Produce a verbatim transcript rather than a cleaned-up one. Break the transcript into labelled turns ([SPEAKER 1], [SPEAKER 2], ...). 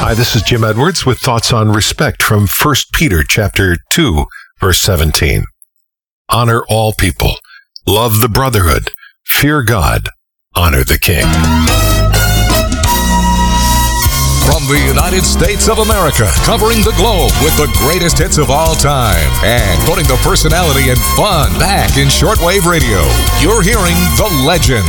[SPEAKER 1] Hi, this is Jim Edwards with thoughts on respect from First Peter chapter two, verse seventeen. Honor all people, love the brotherhood, fear God, honor the king.
[SPEAKER 2] From the United States of America, covering the globe with the greatest hits of all time and putting the personality and fun back in shortwave radio, you're hearing the legend,